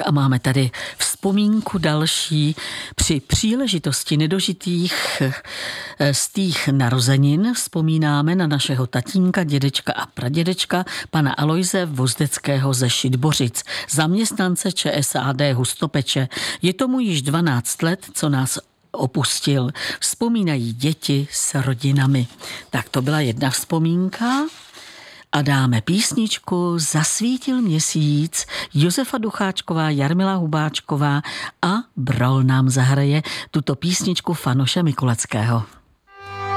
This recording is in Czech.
a máme tady vzpomínku další při příležitosti nedožitých stých narozenin. Vzpomínáme na našeho tatínka, dědečka a pradědečka, pana Alojze Vozdeckého ze Šitbořic, zaměstnance ČSAD Hustopeče. Je tomu již 12 let, co nás opustil. Vzpomínají děti s rodinami. Tak to byla jedna vzpomínka. A dáme písničku Zasvítil měsíc, Josefa Ducháčková, Jarmila Hubáčková a Brol nám zahraje tuto písničku Fanoše Mikuleckého.